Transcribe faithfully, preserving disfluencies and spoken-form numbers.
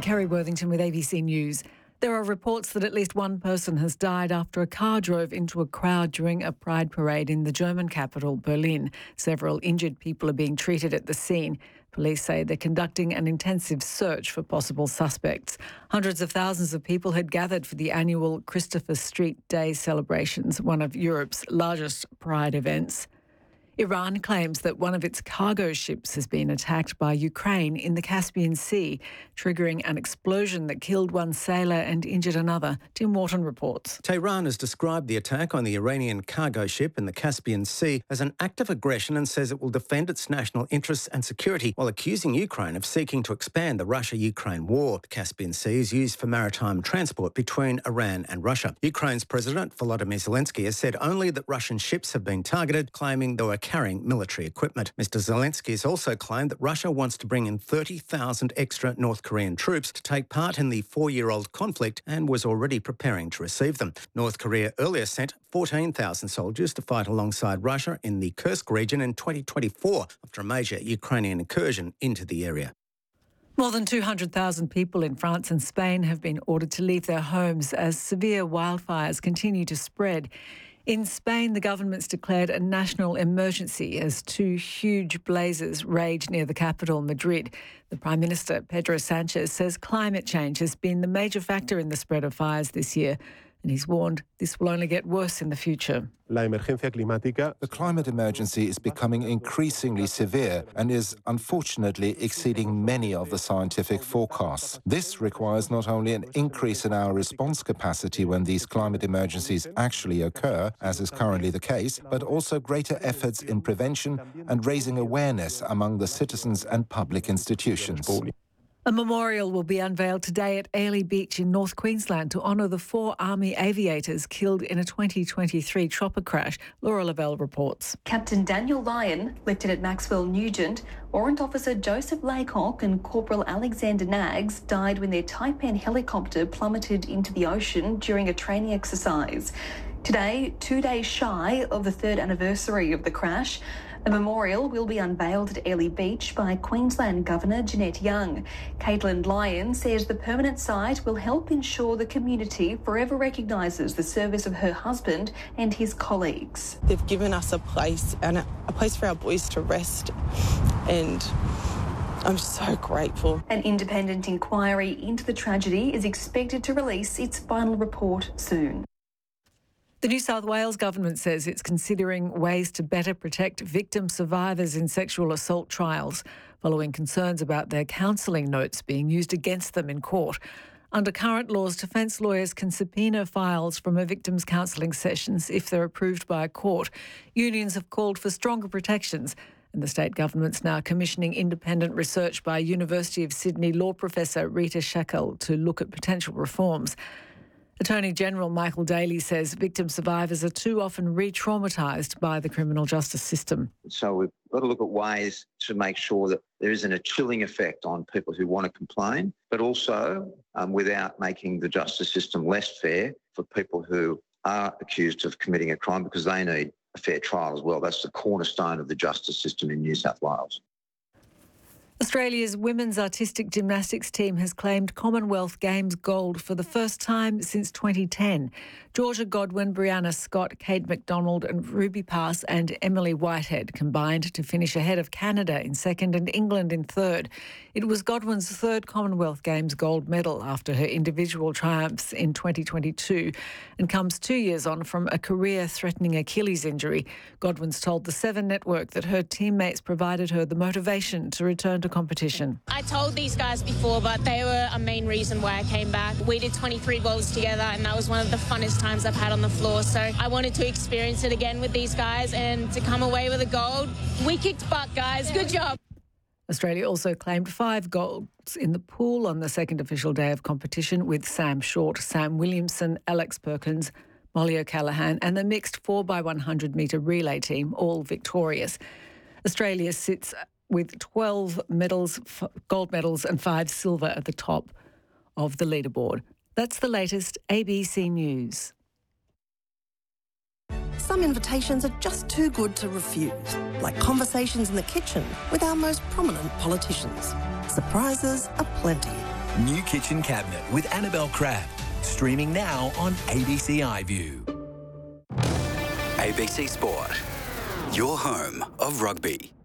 Kerry Worthington with A B C News. There are reports that at least one person has died after a car drove into a crowd during a pride parade in the German capital, Berlin. Several injured people are being treated at the scene. Police say they're conducting an intensive search for possible suspects. Hundreds of thousands of people had gathered for the annual Christopher Street Day celebrations, one of Europe's largest pride events. Iran claims that one of its cargo ships has been attacked by Ukraine in the Caspian Sea, triggering an explosion that killed one sailor and injured another. Tim Wharton reports. Tehran has described the attack on the Iranian cargo ship in the Caspian Sea as an act of aggression and says it will defend its national interests and security, while accusing Ukraine of seeking to expand the Russia-Ukraine war. The Caspian Sea is used for maritime transport between Iran and Russia. Ukraine's President Volodymyr Zelensky has said only that Russian ships have been targeted, claiming they were carrying military equipment. Mister Zelensky has also claimed that Russia wants to bring in thirty thousand extra North Korean troops to take part in the four-year-old conflict and was already preparing to receive them. North Korea earlier sent fourteen thousand soldiers to fight alongside Russia in the Kursk region in twenty twenty-four after a major Ukrainian incursion into the area. More than two hundred thousand people in France and Spain have been ordered to leave their homes as severe wildfires continue to spread. In Spain, the government's declared a national emergency as two huge blazes rage near the capital, Madrid. The Prime Minister, Pedro Sanchez, says climate change has been the major factor in the spread of fires this year, and he's warned this will only get worse in the future. The climate emergency is becoming increasingly severe and is unfortunately exceeding many of the scientific forecasts. This requires not only an increase in our response capacity when these climate emergencies actually occur, as is currently the case, but also greater efforts in prevention and raising awareness among the citizens and public institutions. A memorial will be unveiled today at Airlie Beach in North Queensland to honour the four Army aviators killed in a twenty twenty-three chopper crash. Laura Lavelle reports. Captain Daniel Lyon, Lieutenant Maxwell Nugent, Warrant Officer Joseph Laycock and Corporal Alexander Nags died when their Taipan helicopter plummeted into the ocean during a training exercise. Today, two days shy of the third anniversary of the crash, a memorial will be unveiled at Airlie Beach by Queensland Governor Jeanette Young. Caitlin Lyon says the permanent site will help ensure the community forever recognises the service of her husband and his colleagues. They've given us a place and a, a place for our boys to rest, and I'm so grateful. An independent inquiry into the tragedy is expected to release its final report soon. The New South Wales government says it's considering ways to better protect victim survivors in sexual assault trials, following concerns about their counselling notes being used against them in court. Under current laws, defence lawyers can subpoena files from a victim's counselling sessions if they're approved by a court. Unions have called for stronger protections, and the state government's now commissioning independent research by University of Sydney law professor Rita Shackle to look at potential reforms. Attorney General Michael Daly says victim survivors are too often re-traumatised by the criminal justice system. So we've got to look at ways to make sure that there isn't a chilling effect on people who want to complain, but also um, without making the justice system less fair for people who are accused of committing a crime, because they need a fair trial as well. That's the cornerstone of the justice system in New South Wales. Australia's women's artistic gymnastics team has claimed Commonwealth Games gold for the first time since twenty ten. Georgia Godwin, Brianna Scott, Kate McDonald and Ruby Pass and Emily Whitehead combined to finish ahead of Canada in second and England in third. It was Godwin's third Commonwealth Games gold medal after her individual triumphs in twenty twenty-two and comes two years on from a career-threatening Achilles injury. Godwin's told the Seven Network that her teammates provided her the motivation to return to competition. I told these guys before, but they were a main reason why I came back. We did twenty-three bowls together and that was one of the funnest times I've had on the floor. So I wanted to experience it again with these guys and to come away with a gold. We kicked butt, guys. Good job. Australia also claimed five golds in the pool on the second official day of competition, with Sam Short, Sam Williamson, Alex Perkins, Molly O'Callaghan and the mixed four by one hundred metre relay team all victorious. Australia sits with twelve medals, gold medals and five silver at the top of the leaderboard. That's the latest A B C News. Some invitations are just too good to refuse, like conversations in the kitchen with our most prominent politicians. Surprises are plenty. New Kitchen Cabinet with Annabelle Crabb. Streaming now on A B C iView. A B C Sport, your home of rugby.